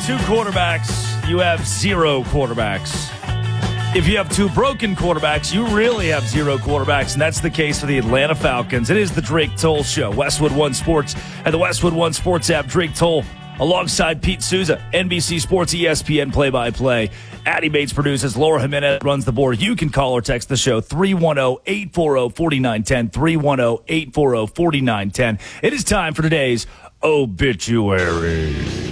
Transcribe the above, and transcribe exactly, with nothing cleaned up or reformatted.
two quarterbacks, you have zero quarterbacks. If you have two broken quarterbacks, you really have zero quarterbacks, and that's the case for the Atlanta Falcons. It is the Drake Toll Show. Westwood One Sports and the Westwood One Sports app. Drake Toll alongside Pete Souza, N B C Sports E S P N play-by-play. Addie Bates produces. Laura Jimenez runs the board. You can call or text the show three one zero, eight four zero, four nine one zero, three one zero, eight four zero, four nine one zero. It is time for today's Obituary.